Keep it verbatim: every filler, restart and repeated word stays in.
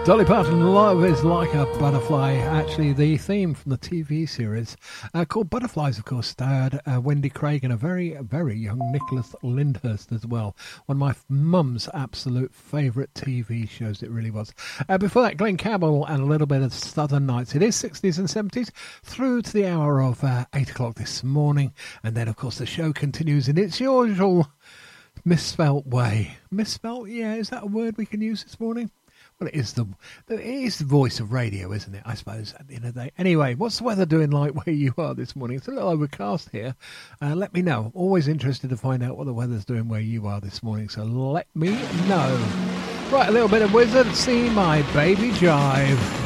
Dolly Parton, Love is Like a Butterfly, actually the theme from the T V series uh, called Butterflies, of course, starred uh, Wendy Craig and a very, very young Nicholas Lyndhurst as well. One of my mum's absolute favourite T V shows, it really was. Uh, before that, Glenn Campbell and a little bit of Southern Nights. It is sixties and seventies through to the hour of uh, eight o'clock this morning. And then, of course, the show continues in its usual misspelt way. Misspelt? Yeah, is that a word we can use this morning? Well, it is the it is the voice of radio, isn't it? I suppose at the end of the day. Anyway, what's the weather doing like where you are this morning? It's a little overcast here. Uh, let me know. Always interested to find out what the weather's doing where you are this morning. So let me know. Right, a little bit of Wizard. See my baby jive.